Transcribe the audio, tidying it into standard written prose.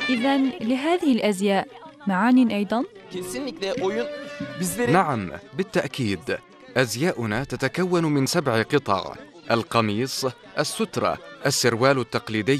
إذن لهذه الأزياء معان أيضاً؟ نعم بالتأكيد. أزياؤنا تتكون من 7 قطع: القميص، السترة، السروال التقليدي